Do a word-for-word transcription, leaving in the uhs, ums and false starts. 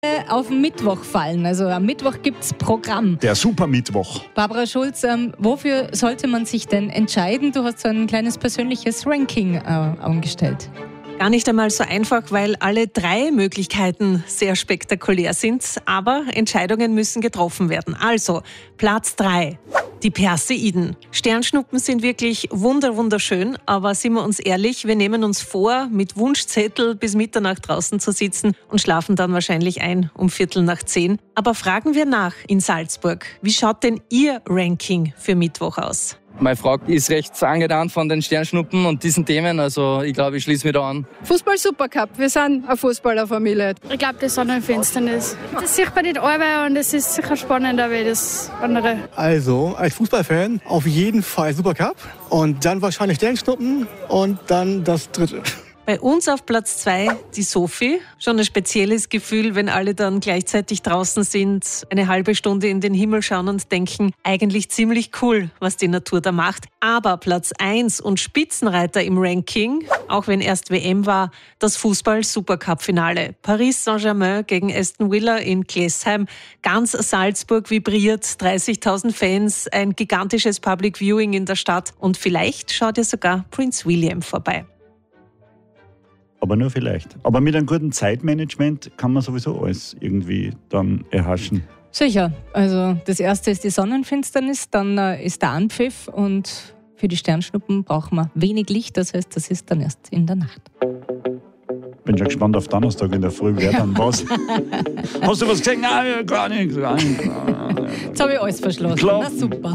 Auf den Mittwoch fallen. Also am Mittwoch gibt es Programm. Der Supermittwoch. Barbara Schulz, ähm, wofür sollte man sich denn entscheiden? Du hast so ein kleines persönliches Ranking äh, angestellt. Gar nicht einmal so einfach, weil alle drei Möglichkeiten sehr spektakulär sind. Aber Entscheidungen müssen getroffen werden. Also, Platz drei. Die Perseiden. Sternschnuppen sind wirklich wunder wunderschön, aber sind wir uns ehrlich, wir nehmen uns vor, mit Wunschzettel bis Mitternacht draußen zu sitzen und schlafen dann wahrscheinlich ein um Viertel nach zehn. Aber fragen wir nach in Salzburg. Wie schaut denn Ihr Ranking für Mittwoch aus? Meine Frau ist recht angetan von den Sternschnuppen und diesen Themen, also ich glaube, ich schließe mich da an. Fußball-Supercup, wir sind eine Fußballerfamilie. Ich glaube, die Sonnenfinsternis. Das sieht man nicht alle und es ist sicher spannender wie das andere. Also, als Fußballfan auf jeden Fall Supercup und dann wahrscheinlich Sternschnuppen und dann das dritte. Bei uns auf Platz zwei die Sophie. Schon ein spezielles Gefühl, wenn alle dann gleichzeitig draußen sind, eine halbe Stunde in den Himmel schauen und denken, eigentlich ziemlich cool, was die Natur da macht. Aber Platz eins und Spitzenreiter im Ranking, auch wenn erst W M war, das Fußball-Supercup-Finale. Paris Saint-Germain gegen Aston Villa in Klessheim. Ganz Salzburg vibriert, dreißigtausend Fans, ein gigantisches Public Viewing in der Stadt und vielleicht schaut ja sogar Prinz William vorbei. Aber nur vielleicht. Aber mit einem guten Zeitmanagement kann man sowieso alles irgendwie dann erhaschen. Sicher. Also das erste ist die Sonnenfinsternis, dann äh, ist der Anpfiff und für die Sternschnuppen brauchen wir wenig Licht. Das heißt, das ist dann erst in der Nacht. Bin schon gespannt auf Donnerstag in der Früh, wer dann was. Hast du was gesehen? Nein, gar nichts. Gar nichts. Jetzt habe ich alles verschlossen. Klar. Na super.